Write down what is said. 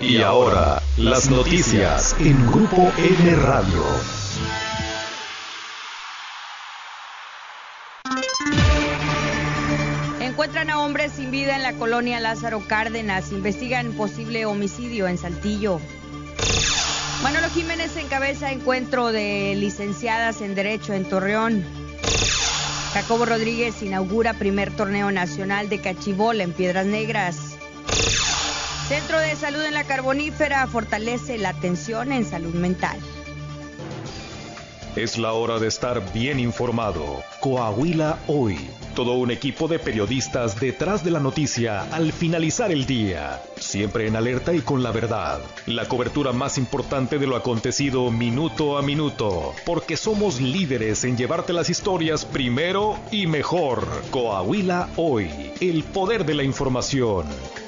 Y ahora, las noticias en Grupo N Radio. Encuentran a hombre sin vida en la colonia Lázaro Cárdenas. Investigan posible homicidio en Saltillo. Manolo Jiménez encabeza encuentro de licenciadas en Derecho en Torreón. Jacobo Rodríguez inaugura primer torneo nacional de cachibol en Piedras Negras. Centro de Salud en la Carbonífera fortalece la atención en salud mental. Es la hora de estar bien informado. Coahuila Hoy. Todo un equipo de periodistas detrás de la noticia al finalizar el día. Siempre en alerta y con la verdad. La cobertura más importante de lo acontecido minuto a minuto. Porque somos líderes en llevarte las historias primero y mejor. Coahuila Hoy. El poder de la información.